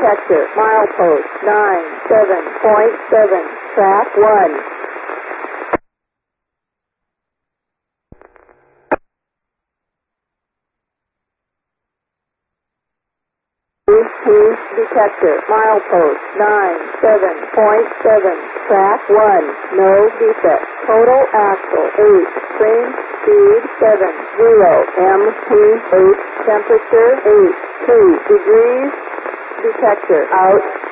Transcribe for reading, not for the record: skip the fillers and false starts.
detector, milepost 97.7, track 1. Bluetooth detector, milepost 97.7, track 1, no defect. Total axle 8, train speed 70, MT 8, temperature 8, 2 degrees, detector out.